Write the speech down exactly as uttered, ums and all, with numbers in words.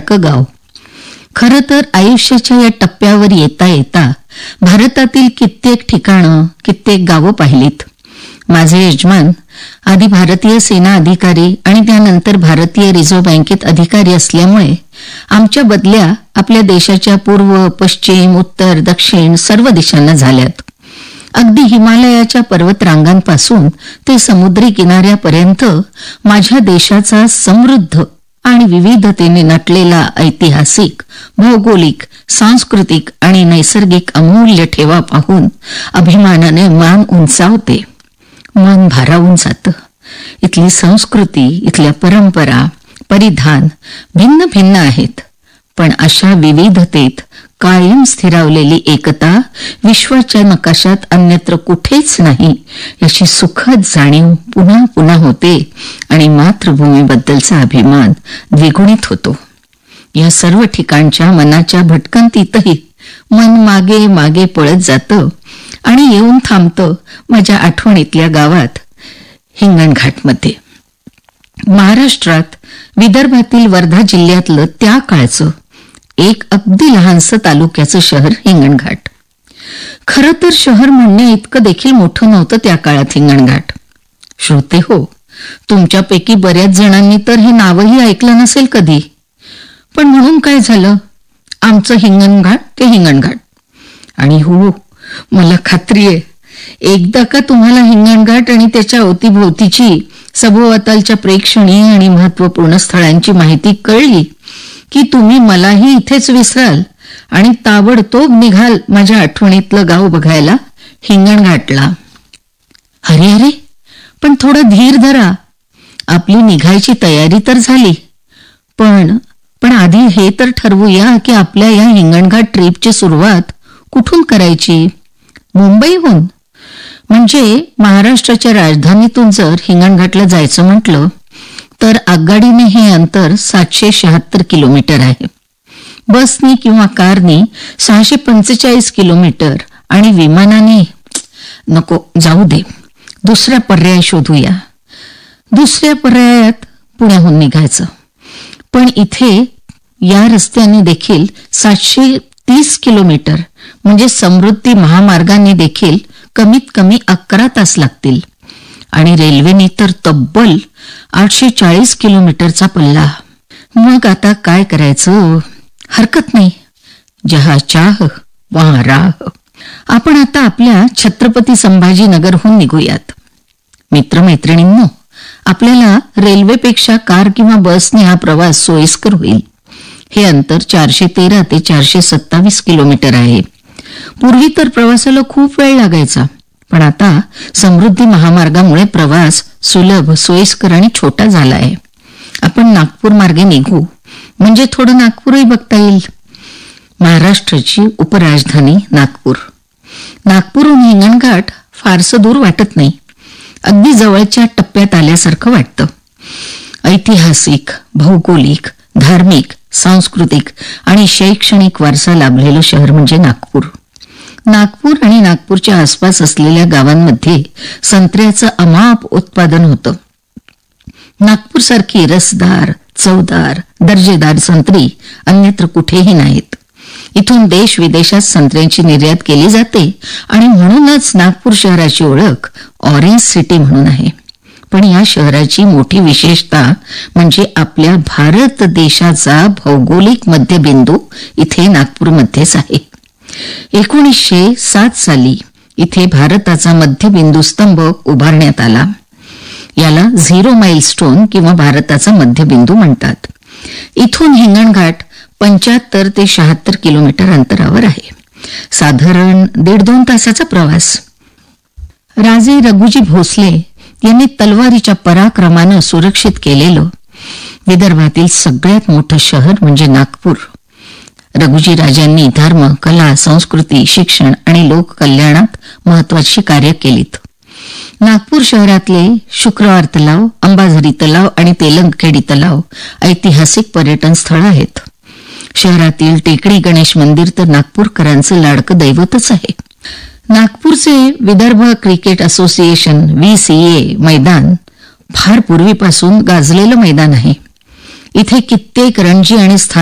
लाडकं गाव. खरं तर आयुष्याच्या या टप्प्यावर येता येता भारतातील कित्येक ठिकाणं, कित्येक गावं पाहिलीत. माझे यजमान आधी भारतीय सेना अधिकारी आणि त्यानंतर भारतीय रिझर्व्ह बँकेत अधिकारी असल्यामुळे आमच्या बदल्या आपल्या देशाच्या पूर्व, पश्चिम, उत्तर, दक्षिण सर्व दिशांना झाल्यात. अगदी हिमालयाच्या पर्वतरांगांपासून ते समुद्री किनाऱ्यापर्यंत माझ्या देशाचा समृद्ध आणि विविधतेने नटलेला ऐतिहासिक, भौगोलिक, सांस्कृतिक आणि नैसर्गिक अमूल्य ठेवा पाहून अभिमानाने मान उंचावते. मन भारावून जातं. इथली संस्कृती, इथल्या परंपरा, परिधान भिन्न भिन्न आहेत, पण अशा विविधतेत कायम स्थिरावलेली एकता विश्वाच्या नकाशात अन्यत्र कुठेच नाही याची सुखद जाणीव पुन्हा पुन्हा होते आणि मातृभूमीबद्दलचा अभिमान द्विगुणित होतो. या सर्व ठिकाणच्या मनाच्या भटकंतीतही मन मागे मागे पळत जातं आणि येऊन थांबतं माझ्या आठवणीतल्या गावात हिंगणघाटमध्ये. महाराष्ट्रात विदर्भातील वर्धा जिल्ह्यातलं त्या काळचं एक अगदी लहानसं तालुक्याचं शहर हिंगणघाट. खरं तर शहर म्हणणे इतकं देखील मोठं नव्हतं त्या काळात हिंगणघाट. श्रोते हो, तुमच्यापैकी बऱ्याच जणांनी तर हे नावही ऐकलं नसेल कधी. पण म्हणून काय झालं, आमचं हिंगणघाट ते हिंगणघाट. आणि हो, मला खात्री आहे एकदा का तुम्हाला हिंगणघाट आणि त्याच्या अवतीभोवतीची सभोवतालच्या प्रेक्षणीय आणि महत्वपूर्ण स्थळांची माहिती कळली की तुम्ही मलाही इथेच विसराल आणि ताबडतोब निघाल माझ्या आठवणीतलं गाव बघायला, हिंगणघाटला. अरे अरे, पण थोडा धीर धरा. आपली निघायची तयारी तर झाली, पण पण आधी हे तर ठरवूया की आपल्या या हिंगणघाट ट्रिपची सुरुवात कुठून करायची. मुंबईहून? म्हणजे महाराष्ट्राच्या राजधानीतून जर हिंगणघाटला जायचं म्हटलं तर आगगाडीने हे अंतर सातशे शहात्तर किलोमीटर आहे. बसनी किंवा कारनी सहाशे पंचेचाळीस किलोमीटर आणि विमानाने नको, जाऊ दे, दुसरा पर्याय शोधूया. दुसऱ्या पर्यायात पुण्याहून निघायचं. पण इथे या रस्त्याने देखील सातशे तीस किलोमीटर म्हणजे समृद्धी महामार्गाने देखील कमीत कमी अकरा तास लागतील आणि रेल्वेने तर तब्बल आठशे चाळीस किलोमीटरचा पल्ला. मग आता काय करायचं? हरकत नाही, जहा चाह वहां राह. आपण आता आपल्या छत्रपती संभाजीनगरहून निघूयात. मित्रमैत्रिणींनो, आपल्याला रेल्वेपेक्षा कार किंवा बसने हा प्रवास सोयीस्कर होईल. हे अंतर चारशे तेरा ते चारशे सत्तावीस किलोमीटर आहे. पूर्वी तर प्रवासाला खूप वेळ लागायचा, पण आता समृद्धी महामार्गामुळे प्रवास सुलभ, सोयीस्कर आणि छोटा झाला आहे. आपण नागपूर मार्गे निघू म्हणजे थोडं नागपूरही बघता येईल. महाराष्ट्राची उपराजधानी नागपूर. नागपूरहून हिंगणघाट फारसं दूर वाटत नाही, अगदी जवळच्या टप्प्यात आल्यासारखं वाटतं. ऐतिहासिक, भौगोलिक, धार्मिक, सांस्कृतिक आणि शैक्षणिक वारसा लाभलेलं शहर म्हणजे नागपूर. नागपूर आणि नागपूरच्या आसपास असलेल्या गावांमध्ये संत्र्याचं अमाप उत्पादन होतं. नागपूरसारखी रसदार, चवदार, दर्जेदार संत्री अन्यत्र कुठेही नाहीत. इथून देश विदेशात संत्र्यांची निर्यात केली जाते आणि म्हणूनच नागपूर शहराची ओळख ऑरेंज सिटी म्हणून आहे. पण या शहराची मोठी विशेषता म्हणजे आपल्या भारत देशाचा भौगोलिक मध्यबिंदू इथे नागपूरमध्येच आहे. एकोणीसशे सात साली इथे भारताचा मध्यबिंदू स्तंभ उभारण्यात आला. याला झिरो माइलस्टोन किंवा भारताचा मध्यबिंदू म्हणतात. इथून हिंगणघाट पंच्याहत्तर ते शहात्तर किलोमीटर अंतरावर आहे. साधारण दीड दोन तासाचा प्रवास. राजे रघुजी भोसले यांनी तलवारीच्या पराक्रमानं सुरक्षित केलेलं विदर्भातील सगळ्यात मोठं शहर म्हणजे नागपूर. रघुजी राजांनी धर्म, कला, संस्कृती, शिक्षण आणि लोककल्याणात महत्वाची कार्य केलीत. नागपूर शहरातले शुक्रवार तलाव, अंबाझरी तलाव आणि तेलंगखेडी तलाव ऐतिहासिक पर्यटन स्थळ आहेत. शहरातील टेकडी गणेश मंदिर तर नागपूरकरांचं लाडकं दैवतच आहे. नागपूरचे Vidarbha cricket association V C ए मैदान फार पूर्वीपासून गाजलेलं मैदान आहे. इथे कित्येक रणजी आणि